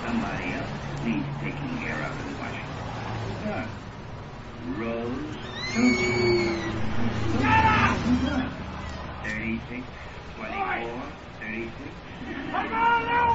somebody else needs taking care of in Washington. Rose. 36, 24, 36.